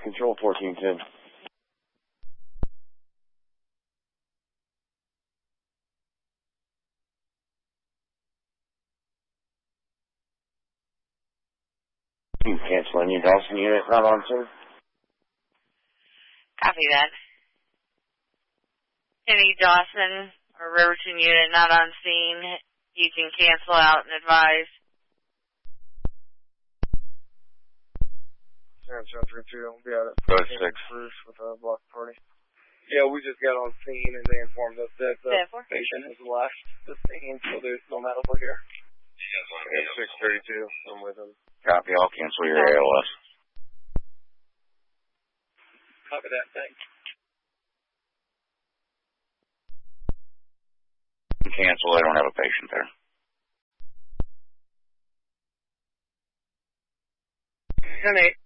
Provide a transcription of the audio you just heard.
Control 1410. Canceling your Dawson unit, not on, sir. Copy that. Any Dawson or Riverton unit not on scene, you can cancel out and advise. 732, I'll be out at 06 with a block party. Yeah, we just got on scene and they informed us that the patient has left the scene, so there's no medical here. 632, I'm with him. Copy, I'll cancel your ALS. Copy that, thanks. Cancel, I don't have a patient there. 10-8.